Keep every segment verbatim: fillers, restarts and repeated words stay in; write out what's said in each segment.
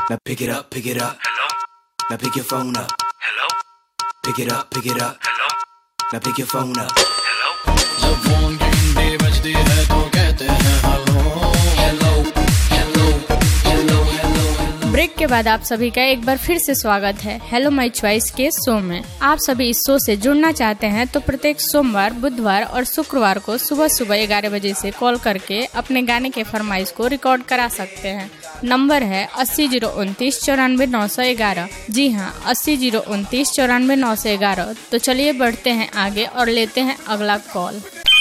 Now pick it up, pick it up. Hello. Now pick your phone up. Hello. Pick it up, pick it up. Hello. Now pick your phone up. Hello. जब phone की घंटी बजती है तो कहते हैं hello hello hello hello hello. Break के बाद आप सभी का एक बार फिर से स्वागत है हेलो माय चॉइस के शो में। आप सभी इस शो से जुड़ना चाहते हैं तो प्रत्येक सोमवार, बुधवार और शुक्रवार को सुबह सुबह ग्यारह बजे से कॉल करके अपने गाने के फरमाइश को रिकॉर्ड करा सकते हैं। नंबर है अस्सी जीरो उनतीस चौरानवे नौ सौ ग्यारह। जी हाँ, अस्सी जीरो उनतीस चौरानवे नौ सौ ग्यारह। तो चलिए बढ़ते हैं आगे और लेते हैं अगला कॉल।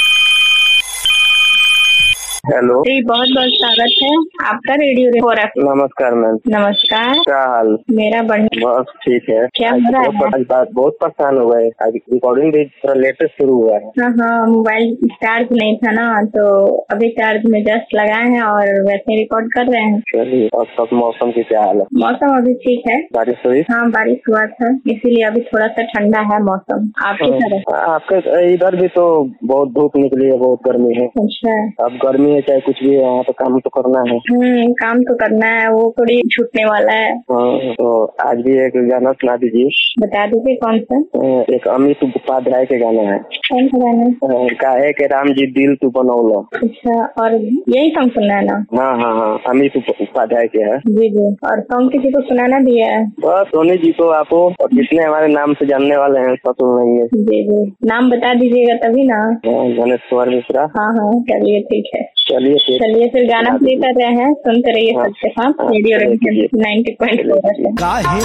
हेलो जी, बहुत बहुत स्वागत है आपका रेडियो रिपोर्ट। नमस्कार मैम। नमस्कार। क्या हाल? मेरा बढ़िया। बस ठीक है। क्या हो रहा है? आज बात बहुत परेशान हो गए। आज रिकॉर्डिंग भी थोड़ा लेटेस्ट शुरू हुआ है। हाँ हाँ, मोबाइल चार्ज नहीं था ना, तो अभी चार्ज में जस्ट लगाए हैं और वैसे रिकॉर्ड कर रहे हैं। चलिए, और सब मौसम की क्या हाल है? मौसम अभी ठीक है। बारिश हुई? हाँ, बारिश हुआ था, इसीलिए अभी थोड़ा सा ठंडा है मौसम। आपकी तरफ? आपके इधर भी तो बहुत धूप निकली है, बहुत गर्मी है। अच्छा। अब गर्मी है चाहे कुछ भी है, यहाँ तो काम तो करना है। हम्म काम तो करना है, वो थोड़ी छूटने वाला है। हाँ, तो आज भी एक गाना सुना दीजिए। बता दीजिए कौन सा? एक अमित उपाध्याय के गाना है। कौन सा गाना? काहे के राम जी दिल तू बनौला। अच्छा, और यही सॉन्ग सुनना है ना? हाँ हाँ हाँ, अमित उपाध्याय के है। जी जी। और सॉन्ग किसी को सुनाना भी है? बस सोनी जी को, आपको और जितने हमारे नाम से जानने वाले हैं सब सुन लेंगे। जी जी, नाम बता दीजिएगा तभी ना। गणेश कुमार मिश्रा। हाँ हाँ, चलिए ठीक है। चलिए चलिए फिर गाना प्ले कर रहे हैं, सुनते रहिए सबके साथ रेडियो नाइन्टी पॉइंट फोर। काहे